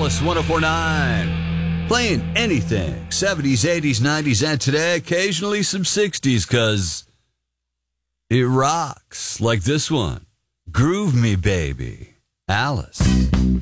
Alice 1049. Playing anything, 70s, 80s, 90s, and today, occasionally some 60s, because it rocks like this one. Groove Me, Baby. Alice.